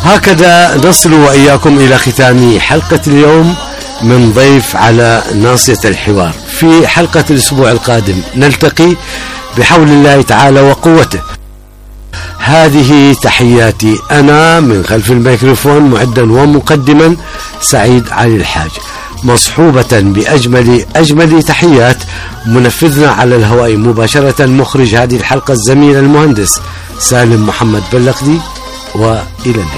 هكذا نصل وإياكم إلى ختام حلقة اليوم من ضيف على ناصية الحوار. في حلقة الأسبوع القادم نلتقي بحول الله تعالى وقوته. هذه تحياتي أنا من خلف الميكروفون معدا ومقدما سعيد علي الحاج، مصحوبة بأجمل تحيات منفذنا على الهواء مباشرة مخرج هذه الحلقة الزميل المهندس سالم محمد بلقدي، وإلى اللقاء.